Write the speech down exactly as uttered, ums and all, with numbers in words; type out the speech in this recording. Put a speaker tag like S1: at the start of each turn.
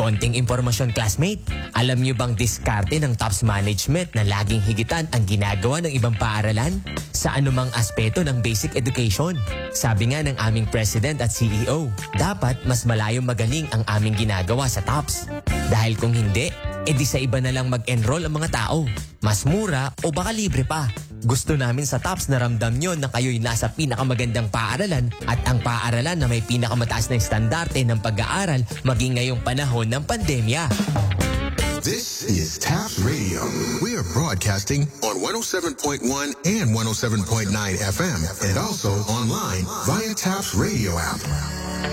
S1: Konting impormasyon, classmate. Alam niyo bang diskarte ng TOPS Management na laging higitan ang ginagawa ng ibang paaralan sa anumang aspeto ng basic education? Sabi nga ng aming President at C E O, dapat mas malayong magaling ang aming ginagawa sa TOPS. Dahil kung hindi, edi sa iba na lang mag-enroll ang mga tao. Mas mura o baka libre pa. Gusto namin sa TOPS na ramdam nyo na kayo'y nasa pinakamagandang paaralan at ang paaralan na may pinakamataas na estandarte ng pag-aaral maging ngayong panahon ng pandemya.
S2: This is TOPS Radio. We are broadcasting on one oh seven point one and one oh seven point nine F M and also online via TOPS Radio app.